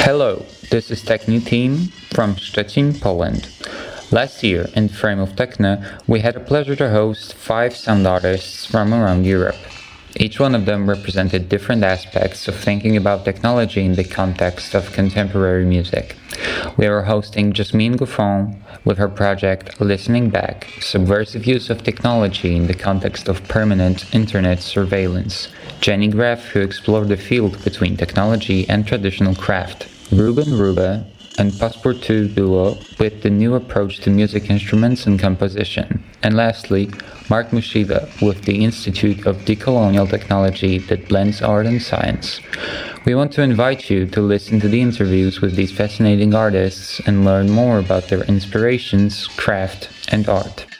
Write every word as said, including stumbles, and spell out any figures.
Hello, this is Techni Team from Szczecin, Poland. Last year, in Frame of Techno, we had the pleasure to host five sound artists from around Europe. Each one of them represented different aspects of thinking about technology in the context of contemporary music. We are hosting Jasmine Gouffon with her project Listening Back, Subversive Use of Technology in the Context of Permanent Internet Surveillance. Jenny Graff, who explored the field between technology and traditional craft. Ruben Rube and Passepartout Duo with the new approach to music instruments and composition. And lastly, Mark Mushiba with the Institute of Decolonial Technology that blends art and science. We want to invite you to listen to the interviews with these fascinating artists and learn more about their inspirations, craft, and art.